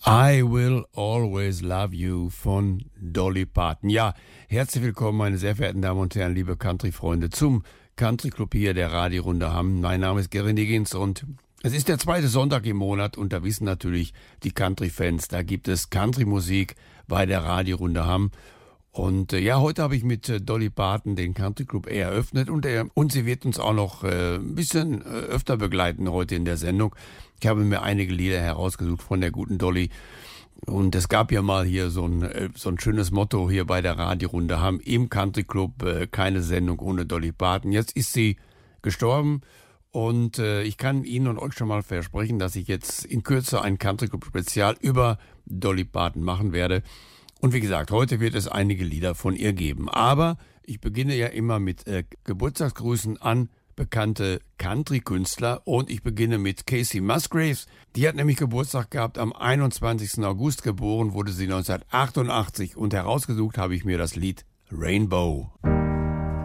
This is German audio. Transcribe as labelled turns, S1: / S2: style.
S1: I Will Always Love You von Dolly Parton. Ja, herzlich willkommen, meine sehr verehrten Damen und Herren, liebe Country-Freunde, zum Country Club hier der Radiorunde Hamm. Mein Name ist Gary Niggins und es ist der zweite Sonntag im Monat und da wissen natürlich die Country-Fans, da gibt es Country-Musik bei der Radiorunde Hamm. Und heute habe ich mit Dolly Parton den Country Club eröffnet und sie wird uns auch noch ein bisschen öfter begleiten heute in der Sendung. Ich habe mir einige Lieder herausgesucht von der guten Dolly und es gab ja mal hier so ein schönes Motto hier bei der Radiorunde Hamm im Country Club, keine Sendung ohne Dolly Parton. Jetzt ist sie gestorben und ich kann Ihnen und euch schon mal versprechen, dass ich jetzt in Kürze ein Country Club Spezial über Dolly Parton machen werde. Und wie gesagt, heute wird es einige Lieder von ihr geben. Aber ich beginne ja immer mit Geburtstagsgrüßen an bekannte Country-Künstler. Und ich beginne mit Kacey Musgraves. Die hat nämlich Geburtstag gehabt am 21. August. Geboren wurde sie 1988. Und herausgesucht habe ich mir das Lied Rainbow.